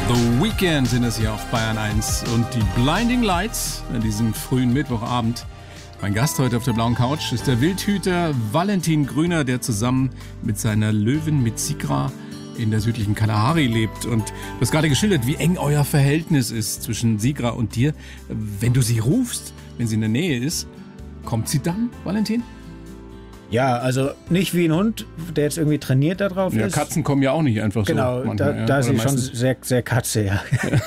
The Weekend sind es hier auf Bayern 1 und die Blinding Lights an diesem frühen Mittwochabend. Mein Gast heute auf der blauen Couch ist der Wildhüter Valentin Grüner, der zusammen mit seiner Löwin mit Sigra in der südlichen Kalahari lebt. Und du hast gerade geschildert, wie eng euer Verhältnis ist zwischen Sigra und dir. Wenn du sie rufst, wenn sie in der Nähe ist, kommt sie dann, Valentin? Ja, also nicht wie ein Hund, der jetzt irgendwie trainiert da drauf ist. Ja, Katzen kommen ja auch nicht einfach so. Genau, manchmal, da ist sie schon sehr, sehr Katze, ja.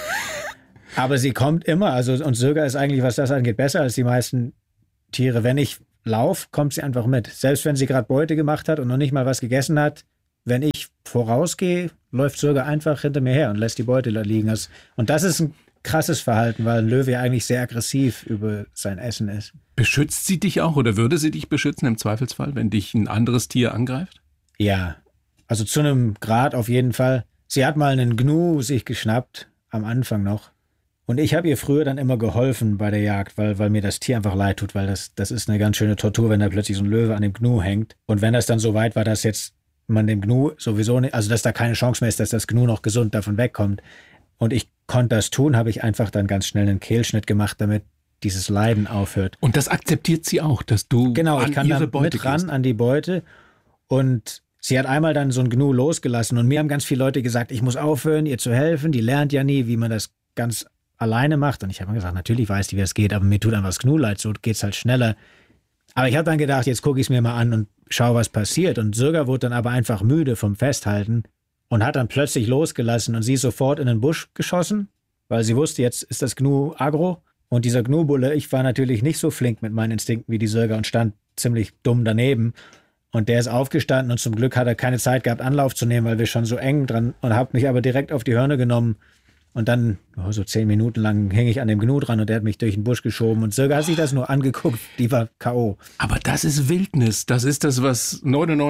Aber sie kommt immer, also und Söger ist eigentlich, was das angeht, besser als die meisten Tiere. Wenn ich laufe, kommt sie einfach mit. Selbst wenn sie gerade Beute gemacht hat und noch nicht mal was gegessen hat, wenn ich vorausgehe, läuft Söger einfach hinter mir her und lässt die Beute da liegen. Und das ist ein krasses Verhalten, weil ein Löwe ja eigentlich sehr aggressiv über sein Essen ist. Beschützt sie dich auch oder würde sie dich beschützen im Zweifelsfall, wenn dich ein anderes Tier angreift? Ja, also zu einem Grad auf jeden Fall. Sie hat mal einen Gnu sich geschnappt, am Anfang noch. Und ich habe ihr früher dann immer geholfen bei der Jagd, weil mir das Tier einfach leid tut, weil das ist eine ganz schöne Tortur, wenn da plötzlich so ein Löwe an dem Gnu hängt. Und wenn das dann so weit war, dass jetzt man dem Gnu sowieso nicht, also dass da keine Chance mehr ist, dass das Gnu noch gesund davon wegkommt. Und ich konnte das tun, habe ich einfach dann ganz schnell einen Kehlschnitt gemacht, damit dieses Leiden aufhört. Und das akzeptiert sie auch, dass du genau, an ich kann ihre dann Beute mit ran gehst. an die Beute. Und sie hat einmal dann so ein Gnu losgelassen. Und mir haben ganz viele Leute gesagt, ich muss aufhören, ihr zu helfen. Die lernt ja nie, wie man das ganz alleine macht. Und ich habe mir gesagt, natürlich weiß die, wie es geht, aber mir tut einfach das Gnu leid, so geht's halt schneller. Aber ich habe dann gedacht, jetzt gucke ich es mir mal an und schau, was passiert. Und Söger wurde dann aber einfach müde vom Festhalten und hat dann plötzlich losgelassen und sie ist sofort in den Busch geschossen, weil sie wusste, jetzt ist das Gnu aggro. Und dieser Gnu-Bulle, ich war natürlich nicht so flink mit meinen Instinkten wie die Söger und stand ziemlich dumm daneben. Und der ist aufgestanden und zum Glück hat er keine Zeit gehabt, Anlauf zu nehmen, weil wir schon so eng dran und habe mich aber direkt auf die Hörner genommen. Und dann, so 10 Minuten lang hing ich an dem Gnu dran und der hat mich durch den Busch geschoben. Und Söger hat sich das nur angeguckt, die war K.O. Aber das ist Wildnis. Das ist das, was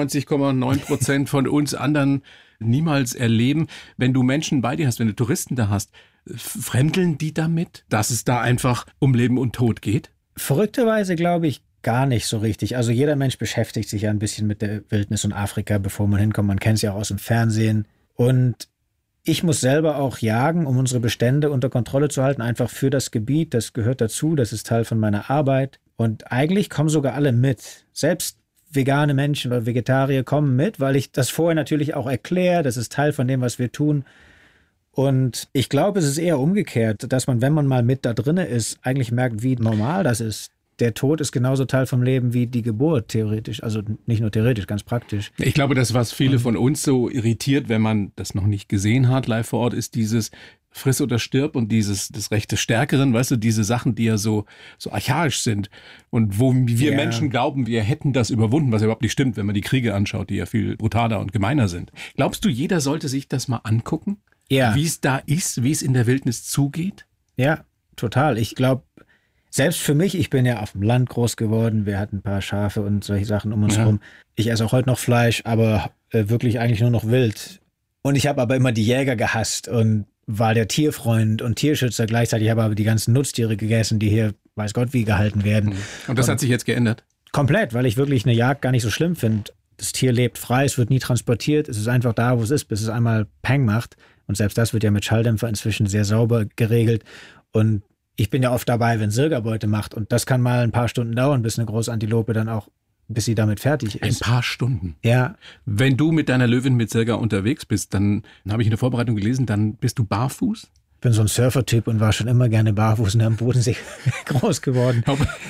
99,9% von uns anderen niemals erleben. Wenn du Menschen bei dir hast, wenn du Touristen da hast, fremdeln die damit, dass es da einfach um Leben und Tod geht? Verrückterweise glaube ich gar nicht so richtig. Also jeder Mensch beschäftigt sich ja ein bisschen mit der Wildnis und Afrika, bevor man hinkommt. Man kennt es ja auch aus dem Fernsehen. Und ich muss selber auch jagen, um unsere Bestände unter Kontrolle zu halten, einfach für das Gebiet. Das gehört dazu, das ist Teil von meiner Arbeit. Und eigentlich kommen sogar alle mit. Selbst vegane Menschen oder Vegetarier kommen mit, weil ich das vorher natürlich auch erkläre. Das ist Teil von dem, was wir tun. Und ich glaube, es ist eher umgekehrt, dass man, wenn man mal mit da drinne ist, eigentlich merkt, wie normal das ist. Der Tod ist genauso Teil vom Leben wie die Geburt, theoretisch. Also nicht nur theoretisch, ganz praktisch. Ich glaube, das, was viele von uns so irritiert, wenn man das noch nicht gesehen hat, live vor Ort, ist dieses Friss oder stirb und das Recht des Stärkeren, weißt du, diese Sachen, die ja so archaisch sind und wo wir Menschen glauben, wir hätten das überwunden, was ja überhaupt nicht stimmt, wenn man die Kriege anschaut, die ja viel brutaler und gemeiner sind. Glaubst du, jeder sollte sich das mal angucken? Ja. Wie es da ist, wie es in der Wildnis zugeht? Ja, total. Ich glaube, selbst für mich, ich bin ja auf dem Land groß geworden, wir hatten ein paar Schafe und solche Sachen um uns herum. Ich esse auch heute noch Fleisch, aber wirklich eigentlich nur noch wild. Und ich habe aber immer die Jäger gehasst und war der Tierfreund und Tierschützer gleichzeitig. Ich habe aber die ganzen Nutztiere gegessen, die hier, weiß Gott, wie gehalten werden. Und das hat sich jetzt geändert? Komplett, weil ich wirklich eine Jagd gar nicht so schlimm finde. Das Tier lebt frei, es wird nie transportiert, es ist einfach da, wo es ist, bis es einmal Peng macht. Und selbst das wird ja mit Schalldämpfer inzwischen sehr sauber geregelt. Und ich bin ja oft dabei, wenn Söger Beute macht. Und das kann mal ein paar Stunden dauern, bis eine große Antilope dann auch, bis sie damit fertig ist. Ein paar Stunden? Ja. Wenn du mit deiner Löwin mit Söger unterwegs bist, dann habe ich in der Vorbereitung gelesen, dann bist du barfuß? Ich bin so ein Surfer-Typ und war schon immer gerne barfuß und am Bodensee groß geworden.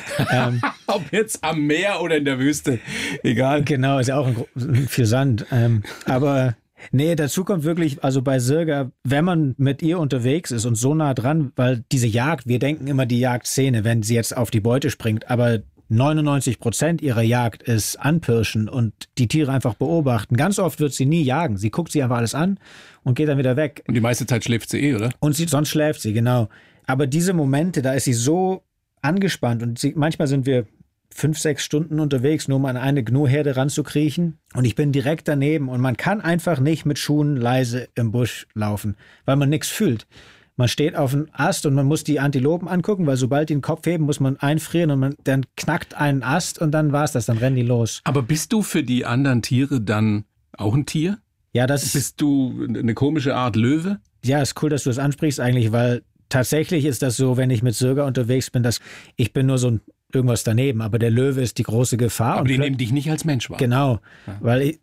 Ob jetzt am Meer oder in der Wüste, egal. Genau, ist ja auch viel Sand. Aber nee, dazu kommt wirklich, also bei Söger, wenn man mit ihr unterwegs ist und so nah dran, weil diese Jagd, wir denken immer die Jagdszene, wenn sie jetzt auf die Beute springt, aber 99% ihrer Jagd ist anpirschen und die Tiere einfach beobachten. Ganz oft wird sie nie jagen. Sie guckt sich einfach alles an und geht dann wieder weg. Und die meiste Zeit schläft sie oder? Und sonst schläft sie, genau. Aber diese Momente, da ist sie so angespannt und manchmal sind wir 5-6 Stunden unterwegs, nur um an eine Gnu-Herde ranzukriechen. Und ich bin direkt daneben und man kann einfach nicht mit Schuhen leise im Busch laufen, weil man nichts fühlt. Man steht auf einem Ast und man muss die Antilopen angucken, weil sobald die den Kopf heben, muss man einfrieren und dann knackt einen Ast und dann war's das, dann rennen die los. Aber bist du für die anderen Tiere dann auch ein Tier? Ja, das Bist du eine komische Art Löwe? Ja, ist cool, dass du das ansprichst eigentlich, weil tatsächlich ist das so, wenn ich mit Sirga unterwegs bin, dass ich bin nur so irgendwas daneben, aber der Löwe ist die große Gefahr. Aber die nehmen dich nicht als Mensch wahr. Genau, weil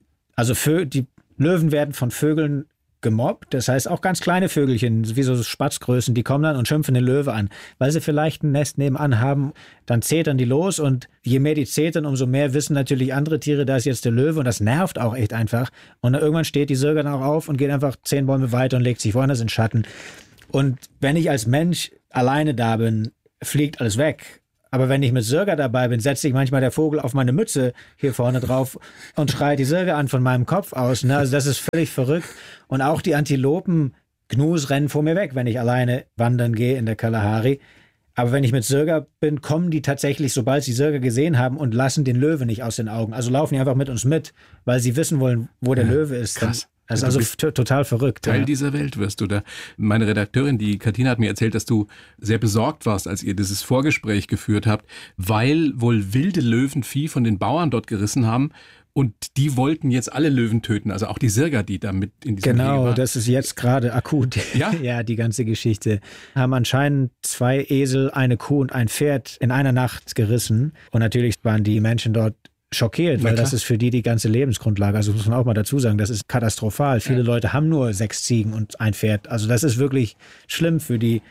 die Löwen werden von Vögeln gemobbt. Das heißt, auch ganz kleine Vögelchen, wie so Spatzgrößen, die kommen dann und schimpfen den Löwe an. Weil sie vielleicht ein Nest nebenan haben, dann zetern die los und je mehr die zetern, umso mehr wissen natürlich andere Tiere, da ist jetzt der Löwe und das nervt auch echt einfach. Und dann irgendwann steht die Sirga dann auch auf und geht einfach 10 Bäume weiter und legt sich woanders in Schatten. Und wenn ich als Mensch alleine da bin, fliegt alles weg. Aber wenn ich mit Sirga dabei bin, setzt sich manchmal der Vogel auf meine Mütze hier vorne drauf und schreit die Sirga an von meinem Kopf aus. Ne? Also das ist völlig verrückt. Und auch die Antilopen, Gnus rennen vor mir weg, wenn ich alleine wandern gehe in der Kalahari. Aber wenn ich mit Sirga bin, kommen die tatsächlich, sobald sie Sirga gesehen haben und lassen den Löwe nicht aus den Augen. Also laufen die einfach mit uns mit, weil sie wissen wollen, wo der Löwe ist. Krass. Das ist also total verrückt. Teil dieser Welt wirst du da. Meine Redakteurin, die Katina, hat mir erzählt, dass du sehr besorgt warst, als ihr dieses Vorgespräch geführt habt, weil wohl wilde Löwen Vieh von den Bauern dort gerissen haben und die wollten jetzt alle Löwen töten, also auch die Sirga, die da mit in diesem Gehege war. Genau, das ist jetzt gerade akut. Ja? Ja, die ganze Geschichte. Haben anscheinend 2 Esel, eine Kuh und ein Pferd in einer Nacht gerissen und natürlich waren die Menschen dort schockiert, weil das ist für die ganze Lebensgrundlage. Also muss man auch mal dazu sagen, das ist katastrophal. Viele Leute haben nur 6 Ziegen und ein Pferd. Also das ist wirklich schlimm für die.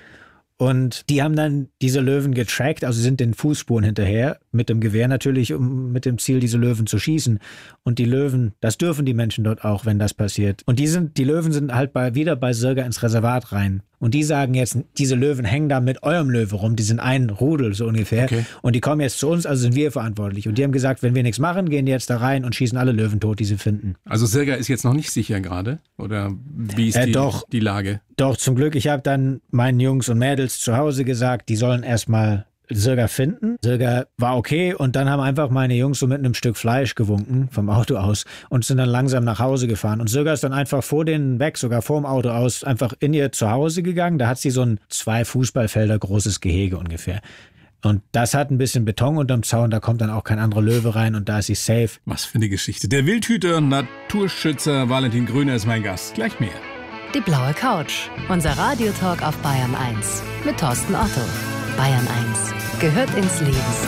Und die haben dann diese Löwen getrackt, also sind den Fußspuren hinterher, mit dem Gewehr natürlich, um mit dem Ziel, diese Löwen zu schießen. Und die Löwen, das dürfen die Menschen dort auch, wenn das passiert. Und die Löwen sind halt wieder bei Sirga ins Reservat rein. Und die sagen jetzt, diese Löwen hängen da mit eurem Löwe rum, die sind ein Rudel so ungefähr. Okay. Und die kommen jetzt zu uns, also sind wir verantwortlich. Und die haben gesagt, wenn wir nichts machen, gehen die jetzt da rein und schießen alle Löwen tot, die sie finden. Also Sirga ist jetzt noch nicht sicher gerade? Oder wie ist die Lage? Doch, zum Glück. Ich habe dann meinen Jungs und Mädels zu Hause gesagt, die sollen erstmal Sirga finden. Sirga war okay und dann haben einfach meine Jungs so mit einem Stück Fleisch gewunken vom Auto aus und sind dann langsam nach Hause gefahren. Und Sirga ist dann einfach vor denen weg, sogar vor dem Auto aus, einfach in ihr Zuhause gegangen. Da hat sie so ein 2 Fußballfelder großes Gehege ungefähr. Und das hat ein bisschen Beton unterm Zaun, da kommt dann auch kein anderer Löwe rein und da ist sie safe. Was für eine Geschichte. Der Wildhüter, Naturschützer Valentin Grüner ist mein Gast. Gleich mehr. Die blaue Couch, unser Radiotalk auf Bayern 1 mit Thorsten Otto. Bayern 1 gehört ins Leben.